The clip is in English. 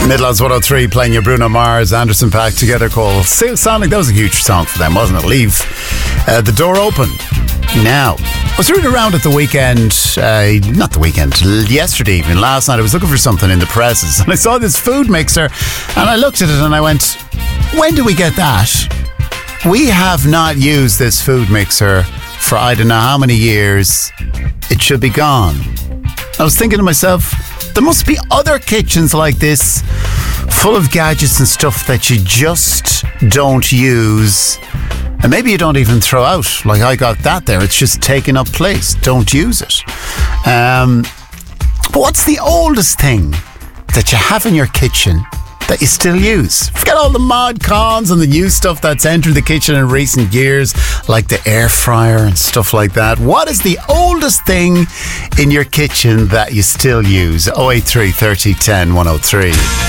Midlands 103 playing your Bruno Mars, Anderson .Paak together called Sonic. That was a huge song for them, wasn't it? Leave the door open. Now, I was rooting around at the weekend, not the weekend, yesterday evening, last night. I was looking for something in the presses and I saw this food mixer and I looked at it and I went, when did we get that? We have not used this food mixer for I don't know how many years. It should be gone. I was thinking to myself, there must be other kitchens like this full of gadgets and stuff that you just don't use. And maybe you don't even throw out. Like I got that there. It's just taking up place. Don't use it. But what's the oldest thing that you have in your kitchen that you still use? Forget all the mod cons and the new stuff that's entered the kitchen in recent years, like the air fryer and stuff like that. What is the oldest thing in your kitchen that you still use? 083 30 10 103.